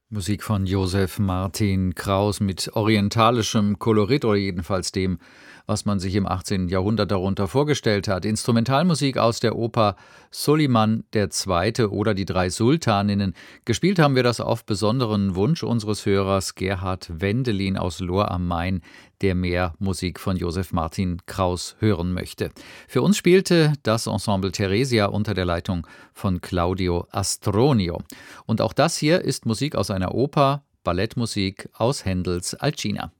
Musik von Joseph Martin Kraus mit orientalischem Kolorit oder jedenfalls dem, was man sich im 18. Jahrhundert darunter vorgestellt hat. Instrumentalmusik aus der Oper Soliman II. Oder die drei Sultaninnen. Gespielt haben wir das auf besonderen Wunsch unseres Hörers Gerhard Wendelin aus Lohr am Main, der mehr Musik von Joseph Martin Kraus hören möchte. Für uns spielte das Ensemble Theresia unter der Leitung von Claudio Astronio. Und auch das hier ist Musik aus einer Oper, Ballettmusik aus Händels Alcina.